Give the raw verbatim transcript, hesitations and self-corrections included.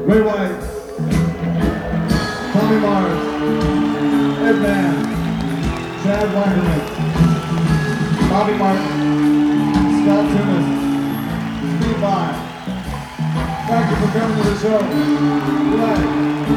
Ray White, Tommy Mars, Ed Mann, Chad Wackerman, Bobby Martin, Scott Tunis, Steve Vai. Thank you for coming to the show. Good night.